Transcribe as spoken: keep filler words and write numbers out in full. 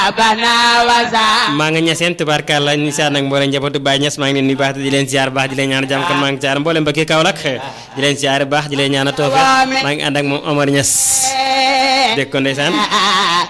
maa ngi ñaseen tubaarkàlla ni saa nag mboolem njabootu Baye Niass maa ngi leen nuyu baax di leen ziar baax di leen ñaan jàmm kon maa ngi ziar mboolem mbokki Kaolack di leen ziar baax di leen ñaan toofe maa ngi ànd ak moom Omar Niass dégg ko ndeysaan